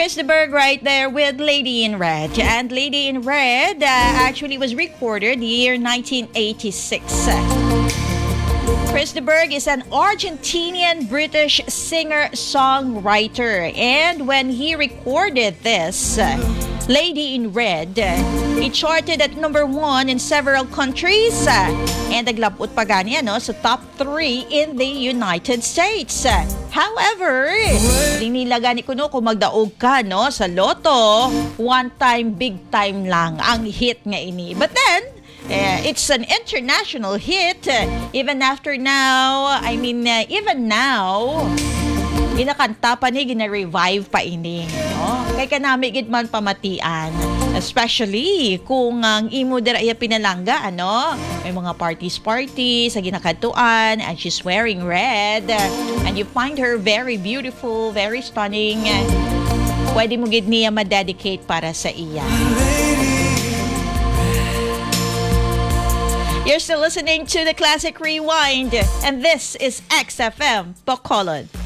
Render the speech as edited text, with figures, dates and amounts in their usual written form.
Chris de Burgh right there with Lady in Red. And Lady in Red actually was recorded the year 1986. Chris de Burgh is an Argentinian-British singer-songwriter. And when he recorded this, Lady in Red, it charted at number 1 in several countries. And naglabot pa ganiya sa top 3 in the United States. However, dinila gani kuno kung magdaog ka sa loto, one time, big time lang ang hit nga ini. But then, it's an international hit. Even now, ginakanta pa ni, gina-revive pa ini. Kay kanami gid man pamatian. Especially kung ang imo dira iya pinalangga, may mga parties sa ginakatuan, and she's wearing red. And you find her very beautiful, very stunning. Pwede mo gid niya ma-dedicate para sa iya. You're still listening to the Classic Rewind, and this is XFM Bacolod.